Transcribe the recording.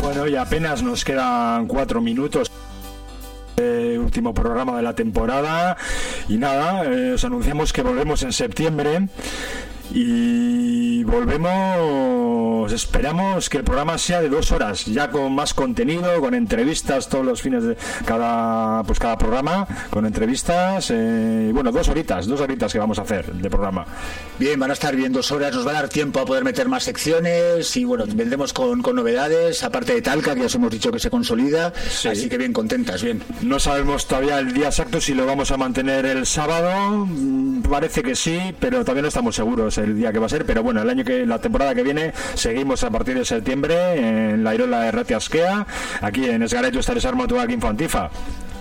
Bueno, y apenas nos quedan 4 minutos. Último programa de la temporada. Y nada, os anunciamos que volvemos en septiembre. Y volvemos, esperamos que el programa sea de 2 horas, ya con más contenido, con entrevistas todos los fines de cada programa, con entrevistas, bueno, 2 horitas que vamos a hacer de programa. Bien, van a estar bien 2 horas, nos va a dar tiempo a poder meter más secciones y bueno, vendremos con novedades, aparte de Talca, que ya os hemos dicho que se consolida, sí. Así que bien, contentas, bien. No sabemos todavía el día exacto si lo vamos a mantener el sábado, parece que sí, pero todavía no estamos seguros el día que va a ser, pero bueno, la temporada que viene seguimos a partir de septiembre en la Irola de Ratiasquea, aquí en Esgareto Estares Armatuak Infantifa.